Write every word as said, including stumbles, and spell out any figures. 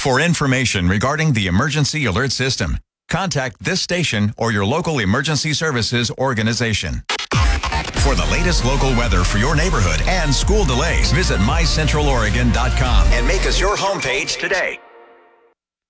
For information regarding the Emergency Alert System, contact this station or your local emergency services organization. For the latest local weather for your neighborhood and school delays, visit my central oregon dot com and make us your homepage today.